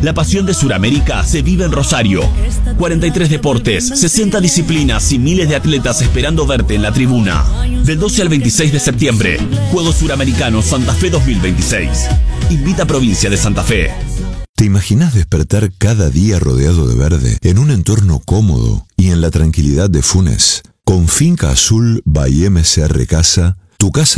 La pasión de Suramérica se vive en Rosario. 43 deportes, 60 disciplinas y miles de atletas esperando verte en la tribuna. Del 12 al 26 de septiembre, Juegos Suramericanos Santa Fe 2026. Invita a Provincia de Santa Fe. ¿Te imaginas despertar cada día rodeado de verde, en un entorno cómodo y en la tranquilidad de Funes? Con Finca Azul by MCR Casa, tu casa